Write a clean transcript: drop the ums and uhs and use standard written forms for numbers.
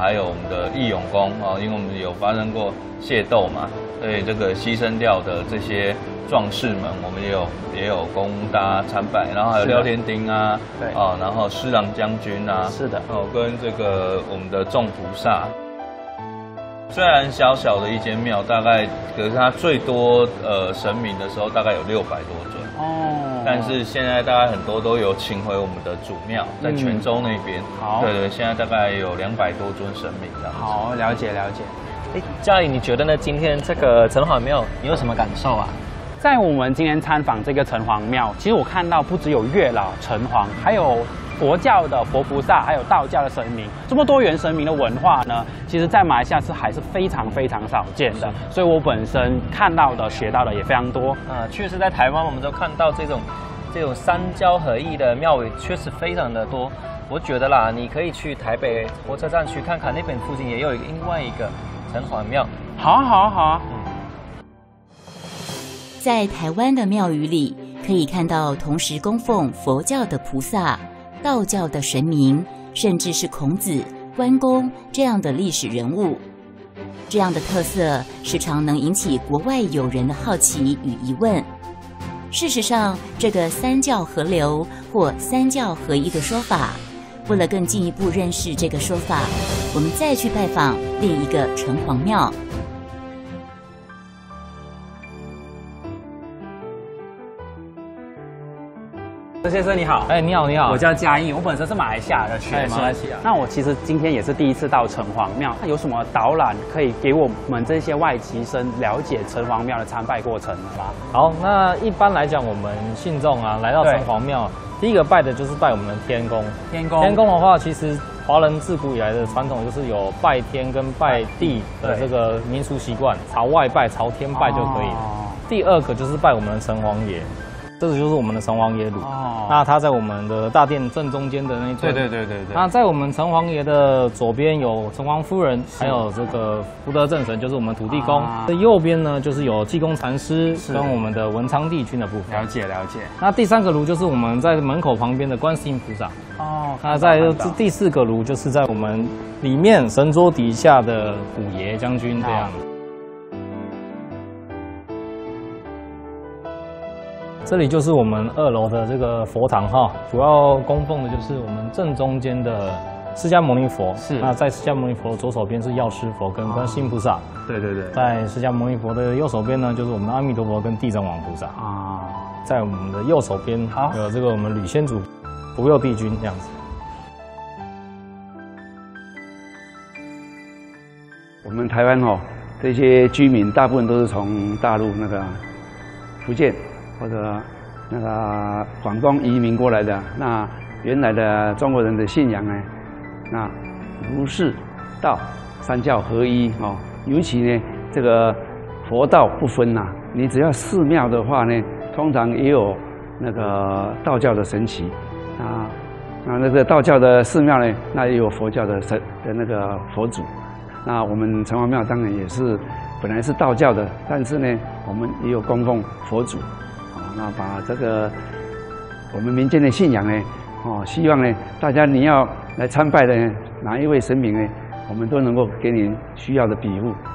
还有我们的义勇宫啊，因为我们有发生过械斗嘛，所以这个牺牲掉的这些壮士们，我们也有供大家参拜，然后还有廖天丁啊， 对啊，然后施琅将军啊， 是的， 哦，跟这个我们的众菩萨。虽然小小的一间庙，大概可是它最多神明的时候大概有600多尊哦，但是现在大概很多都有请回我们的主庙，在泉州那边。 好， 对，现在大概有200多尊神明这样子。 好，了解了解。 嘉怡，你觉得呢？今天这个城隍庙你有什么感受啊？ 在我们今天参访这个城隍庙，其实我看到不只有月老、城隍，还有佛教的佛菩萨，还有道教的神明，这么多元神明的文化呢，其实在马来西亚还是非常非常少见的。所以我本身看到的、学到的也非常多。 确实在台湾我们都看到这种三教合一的庙宇，确实非常的多。我觉得啦，你可以去台北火车站去看看，那边附近也有另外一个城隍庙。 好啊，好啊，好啊。 在台湾的庙宇里，可以看到同时供奉佛教的菩萨、道教的神明，甚至是孔子、关公这样的历史人物。这样的特色时常能引起国外友人的好奇与疑问。事实上，这个三教合流或三教合一的说法，为了更进一步认识这个说法，我们再去拜访另一个城隍庙。 陈先生你好， 你好，你好， 我叫嘉义，我本身是马来西亚的学生， 马来西亚。 那我其实今天也是第一次到城隍庙，那有什么导览可以给我们这些外籍生了解城隍庙的参拜过程吗？ 好，那一般来讲，我们信众啊来到城隍庙，第一个拜的就是拜我们的天公。天公的话，其实华人自古以来的传统就是有拜天跟拜地的这个民俗习惯，朝外拜、朝天拜就可以了。第二个就是拜我们的城隍爷。这个就是我们的城隍爷炉，那它在我们的大殿正中间的那一尊。对。那在我们城隍爷的左边有城隍夫人，还有这个福德正神，就是我们土地公。在右边呢，就是有济公禅师跟我们的文昌帝君的部分。 了解。 那第3个炉就是我们在门口旁边的观世音菩萨。那在第4个炉就是在我们里面神桌底下的虎爷将军这样。这里就是我们2楼的这个佛堂哈，主要供奉的就是我们正中间的释迦牟尼佛。是。那在释迦牟尼佛的左手边是药师佛跟观世音菩萨。对。在释迦牟尼佛的右手边呢，就是我们的阿弥陀佛跟地藏王菩萨。在我们的右手边有这个我们吕仙主、福佑帝君这样子。 我们台湾这些居民大部分都是从大陆那个福建或者那个广东移民过来的。那原来的中国人的信仰呢，那儒释道三教合一尤其呢这个佛道不分呐。你只要寺庙的话呢，通常也有那个道教的神祇那个道教的寺庙呢，那也有佛教的那个佛祖。那我们城隍庙当然也是本来是道教的，但是呢我们也有供奉佛祖。那把这个我们民间的信仰呢，希望呢大家你要来参拜的哪一位神明呢，我们都能够给你需要的庇护。